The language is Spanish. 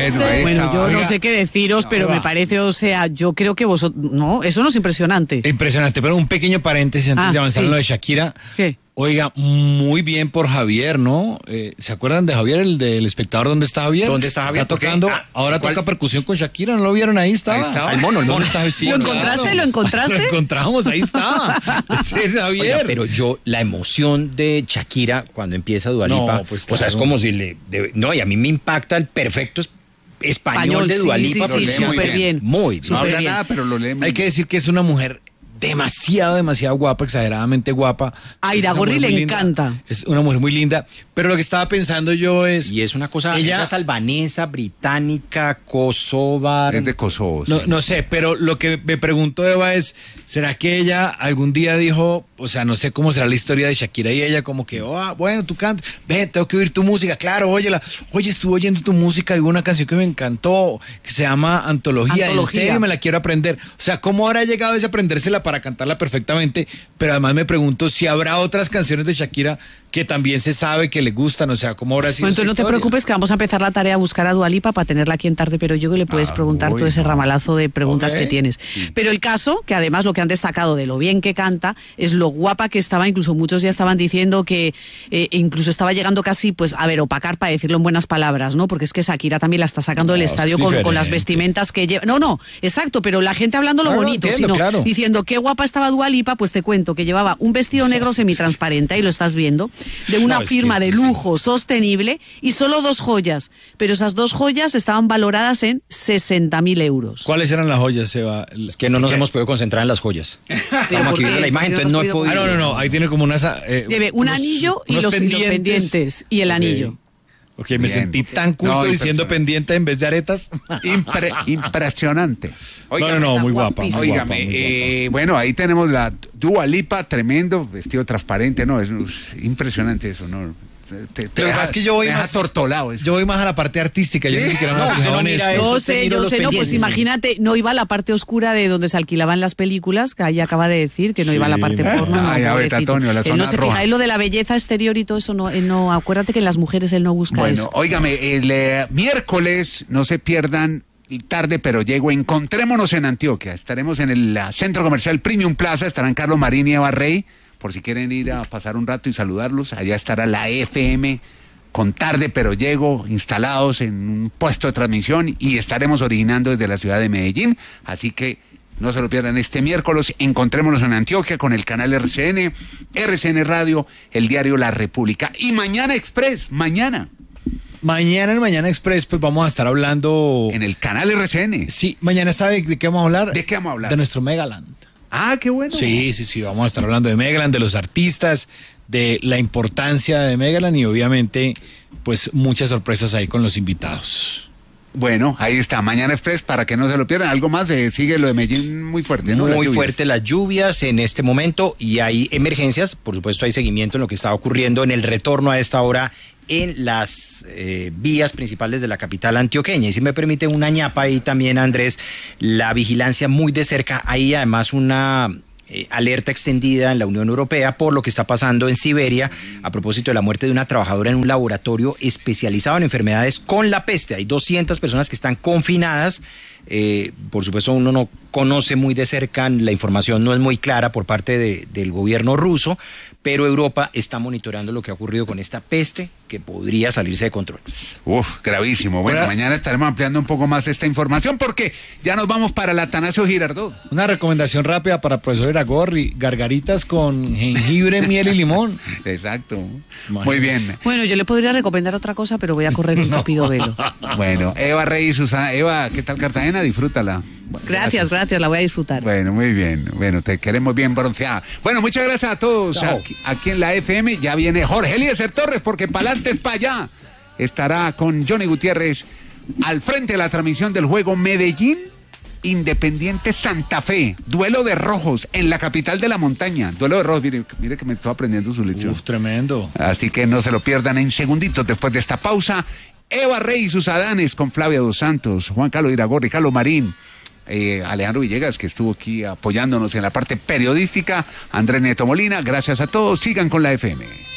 Bueno, yo no sé qué deciros, pero me parece, o sea, yo creo que vosotros... No, eso no es impresionante. Impresionante, pero un pequeño paréntesis antes de avanzar en lo de Shakira. ¿Qué? Oiga, muy bien por Javier, ¿no? ¿Se acuerdan de Javier, el del espectador? ¿Dónde está Javier? ¿Dónde está Javier? Está tocando, ahora toca percusión con Shakira, ¿no lo vieron? Ahí estaba. El mono. Está, sí, ¿Lo encontraste? claro. ¿Lo encontraste? Lo encontramos, ahí está. Sí, es Javier. Oiga, pero la emoción de Shakira cuando empieza Dua Lipa, No, pues o sea, es como si y a mí me impacta el perfecto español de Dua Lipa. Sí, súper bien. Muy bien. No habla bien. nada, pero lo lee muy Hay que decir que es una mujer demasiado guapa, exageradamente guapa. A Iragorri le encanta. Es una mujer muy linda, pero lo que estaba pensando yo es... Y es una cosa, ella ella es albanesa, británica, kosovar. Es de Kosovo. No sé, pero lo que me pregunto, Eva, es, ¿será que ella algún día dijo, o sea, no sé cómo será la historia de Shakira y ella como que, bueno, tú cantas, ven, tengo que oír tu música, claro, óyela. Oye, estuve oyendo tu música y hubo una canción que me encantó, que se llama Antología. En serio me la quiero aprender. O sea, ¿cómo habrá llegado ella a aprendérsela para cantarla perfectamente? Pero además me pregunto si habrá otras canciones de Shakira que también se sabe que le gustan, o sea, ¿cómo habrá sido? Bueno, entonces no te preocupes que vamos a empezar la tarea a buscar a Dua Lipa para tenerla aquí en Tarde, pero yo que le puedes preguntar todo ese ramalazo de preguntas que tienes. Pero el caso, que además lo que han destacado de lo bien que canta, es lo guapa que estaba, incluso muchos ya estaban diciendo que incluso estaba llegando casi, pues, a ver, opacar, para decirlo en buenas palabras, ¿no? Porque es que Shakira también la está sacando del estadio con las vestimentas que lleva. No, exacto, pero la gente hablando lo bonito, entiendo, sino diciendo qué guapa estaba Dua Lipa, pues te cuento que llevaba un vestido negro semitransparente, ahí lo estás viendo, de una firma de lujo sostenible y solo 2 joyas, pero esas 2 joyas estaban valoradas en 60.000 euros. ¿Cuáles eran las joyas, Seba? Es que no nos hemos podido concentrar en las joyas. Estamos aquí viendo la imagen, entonces no he podido... No, ahí tiene como Lleve un anillo y los pendientes y el anillo. Ok, me sentí tan culto diciendo pendiente en vez de aretas. Impresionante. Oiga, no, muy guapa. Óigame, bueno, ahí tenemos la Dua Lipa, tremendo, vestido transparente, ¿no? Es impresionante eso, ¿no? Te deja, es que yo voy más tortolado. Yo voy más a la parte artística. Yo ni siquiera me fijaba en eso. Yo sé, no, pues imagínate, no iba a la parte oscura de donde se alquilaban las películas, que ahí acaba de decir que no iba a la parte porno. Antonio, la zona no se roja. fija, él lo de la belleza exterior y todo eso, no, acuérdate que en las mujeres él no busca eso. Bueno, óigame, el miércoles no se pierdan Tarde pero llego, encontrémonos en Antioquia. Estaremos en el Centro Comercial Premium Plaza, estarán Carlos Marín y Eva Rey, por si quieren ir a pasar un rato y saludarlos. Allá estará la FM con Tarde pero llego, instalados en un puesto de transmisión, y estaremos originando desde la ciudad de Medellín, así que no se lo pierdan este miércoles. Encontrémonos en Antioquia con el canal RCN Radio, el diario La República. Y Mañana Express, mañana en Mañana Express, pues vamos a estar hablando... en el canal RCN. Sí, mañana, ¿sabe de qué vamos a hablar? ¿De qué vamos a hablar? De nuestro Megaland. Ah, qué bueno. Sí, vamos a estar hablando de Megaland, de los artistas, de la importancia de Megaland y obviamente, pues muchas sorpresas ahí con los invitados. Bueno, ahí está, Mañana Express, para que no se lo pierdan. Algo más, sigue lo de Medellín muy fuerte, ¿no? Muy fuerte las lluvias en este momento y hay emergencias, por supuesto hay seguimiento en lo que está ocurriendo en el retorno a esta hora en las vías principales de la capital antioqueña. Y si me permite una ñapa ahí también, Andrés, la vigilancia muy de cerca, hay además una... alerta extendida en la Unión Europea por lo que está pasando en Siberia a propósito de la muerte de una trabajadora en un laboratorio especializado en enfermedades con la peste. Hay 200 personas que están confinadas. Por supuesto, uno no conoce muy de cerca, la información no es muy clara por parte del gobierno ruso, pero Europa está monitoreando lo que ha ocurrido con esta peste que podría salirse de control. Gravísimo. Bueno, mañana estaremos ampliando un poco más esta información porque ya nos vamos para el Atanasio Girardot. Una recomendación rápida para el profesor Iragorri: gargaritas con jengibre, miel y limón. Exacto. Muy bien. Bueno, yo le podría recomendar otra cosa, pero voy a correr un rápido velo. Bueno, Eva Rey y Susana. Eva, ¿qué tal Cartagena? Disfrútala. Bueno, gracias, la voy a disfrutar. Bueno, muy bien. Bueno, te queremos bien bronceada. Bueno, muchas gracias a todos. Aquí en la FM ya viene Jorge Eliezer Torres, porque pa'lante es para allá. Estará con Johnny Gutiérrez al frente de la transmisión del juego Medellín Independiente Santa Fe. Duelo de rojos en la capital de la montaña. Duelo de rojos, mire que me estoy aprendiendo su lección. Tremendo. Así que no se lo pierdan en segunditos después de esta pausa. Eva Rey y sus Adanes con Flavia Dos Santos, Juan Carlos Iragorri, Carlos Marín, Alejandro Villegas, que estuvo aquí apoyándonos en la parte periodística, Andrés Neto Molina. Gracias a todos, sigan con la FM.